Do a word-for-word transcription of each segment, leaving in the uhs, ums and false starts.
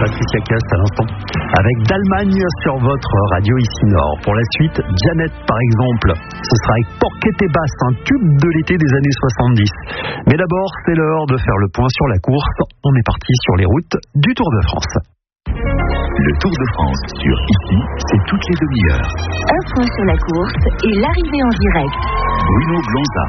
Patricia Cast à l'instant, avec d'Allemagne sur votre radio ici Nord. Pour la suite, Janet par exemple, ce sera avec Porquete Bass, un tube de l'été des années soixante-dix. Mais d'abord, c'est l'heure de faire le point sur la course. On est parti sur les routes du Tour de France. Le Tour de France sur Ici, c'est toutes les demi-heures. Un point sur la course et l'arrivée en direct. Bruno Blanza.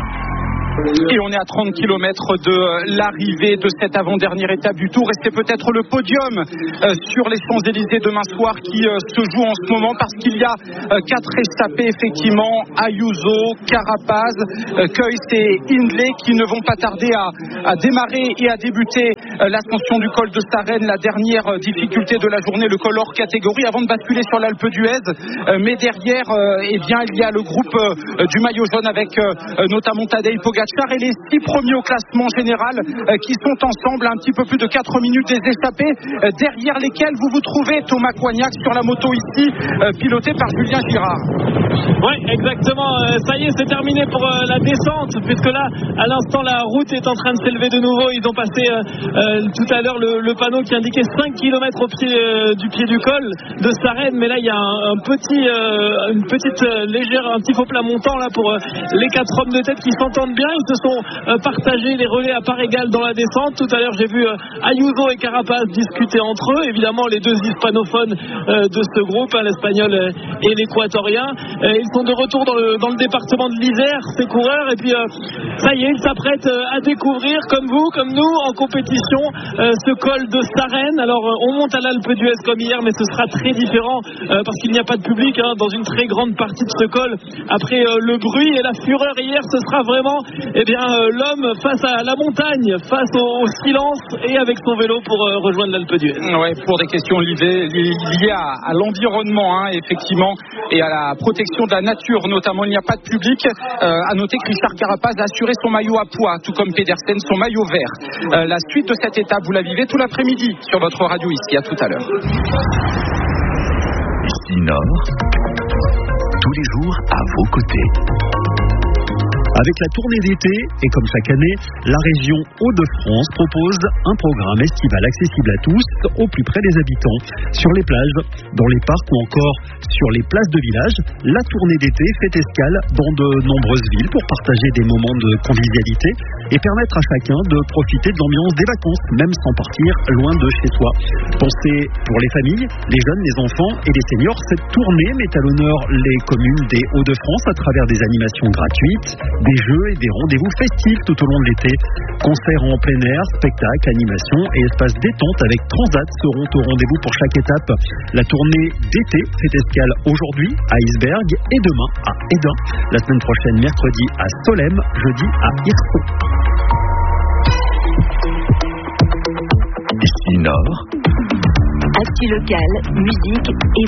Et on est à trente kilomètres de l'arrivée de cette avant-dernière étape du Tour. Et c'est peut-être le podium euh, sur les Champs-Élysées demain soir qui euh, se joue en ce moment, parce qu'il y a euh, quatre échappés effectivement, Ayuso, Carapaz, euh, Kuijs et Hindley, qui ne vont pas tarder à, à démarrer et à débuter euh, l'ascension du col de Sarenne, la dernière euh, difficulté de la journée, le col hors catégorie, avant de basculer sur l'Alpe d'Huez. Euh, mais derrière, euh, eh bien, il y a le groupe euh, du maillot jaune avec euh, notamment Tadej Pogacar et les six premiers au classement général euh, qui sont ensemble à un petit peu plus de quatre minutes des échappés, euh, derrière lesquels vous vous trouvez Thomas Coignac sur la moto ici, euh, pilotée par Julien Girard. Oui, exactement. Euh, ça y est, c'est terminé pour euh, la descente, puisque là, à l'instant, la route est en train de s'élever de nouveau. Ils ont passé euh, euh, tout à l'heure le, le panneau qui indiquait cinq kilomètres au pied euh, du pied du col de Sarenne, mais là, il y a un, un petit, euh, une petite euh, légère, un petit faux plat montant là pour euh, les quatre hommes de tête qui s'entendent bien. Ils se sont euh, partagés les relais à part égale dans la descente. Tout à l'heure, j'ai vu euh, Ayuso et Carapaz discuter entre eux. Évidemment, les deux hispanophones euh, de ce groupe, hein, l'espagnol euh, et l'équatorien. Euh, ils sont de retour dans le, dans le département de l'Isère, ces coureurs. Et puis, euh, ça y est, ils s'apprêtent euh, à découvrir, comme vous, comme nous, en compétition, euh, ce col de Sarenne. Alors, euh, on monte à l'Alpe d'Huez comme hier, mais ce sera très différent euh, parce qu'il n'y a pas de public hein, dans une très grande partie de ce col. Après euh, le bruit et la fureur hier, ce sera vraiment eh bien, euh, l'homme face à la montagne, face au, au silence et avec son vélo pour euh, rejoindre l'Alpe d'Huez. Ouais, pour des questions liées, liées à, à l'environnement, hein, effectivement, et à la protection de la nature, notamment. Il n'y a pas de public. Euh, à noter que Richard Carapaz a assuré son maillot à pois, tout comme Pedersen, son maillot vert. Euh, la suite de cette étape, vous la vivez tout l'après-midi sur votre radio ici. À tout à l'heure. Ici Nord, tous les jours à vos côtés. Avec la tournée d'été, et comme chaque année, la région Hauts-de-France propose un programme estival accessible à tous, au plus près des habitants. Sur les plages, dans les parcs ou encore sur les places de village, la tournée d'été fait escale dans de nombreuses villes pour partager des moments de convivialité et permettre à chacun de profiter de l'ambiance des vacances, même sans partir loin de chez soi. Pensez pour les familles, les jeunes, les enfants et les seniors, cette tournée met à l'honneur les communes des Hauts-de-France à travers des animations gratuites, des jeux et des rendez-vous festifs tout au long de l'été. Concerts en plein air, spectacles, animations et espaces détente avec Transat seront au rendez-vous pour chaque étape. La tournée d'été fait escale aujourd'hui à Isberg et demain à Edin. La semaine prochaine, mercredi à Solesmes, jeudi à Hirson. Ici Nord. Actu locale, musique et